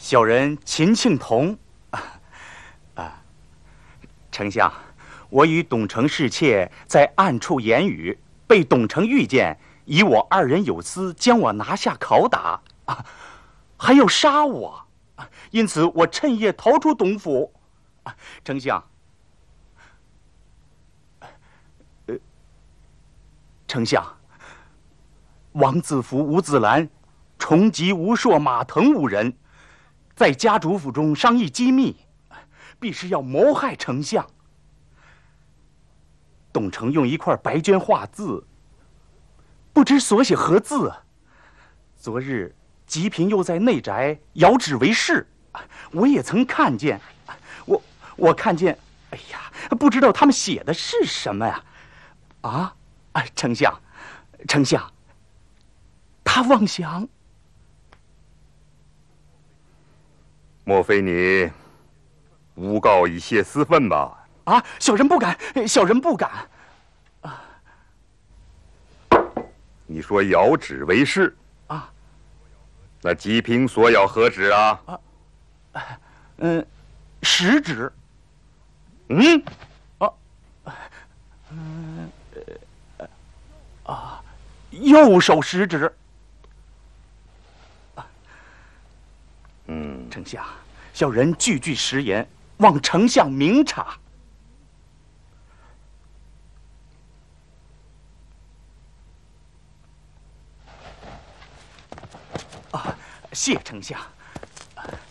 小人秦庆童。丞相，我与董承侍妾在暗处言语，被董承遇见，以我二人有私，将我拿下拷打，还要杀我，因此我趁夜逃出董府。丞相，丞相，王子服、吴子兰、重吉、吴硕、马腾五人，在家主府中商议机密，必是要谋害丞相。董承用一块白绢画字，不知所写何字。昨日吉嫔又在内宅遥指为是，我也曾看见。我看见，哎呀，不知道他们写的是什么呀？丞相，他妄想。 莫非你诬告以泄私愤吧？ 小人不敢，小人不敢。 你说遥指为是那吉嫔所咬何指啊？ 食指。右手食指。丞相，小人句句实言，望丞相明察。谢丞相。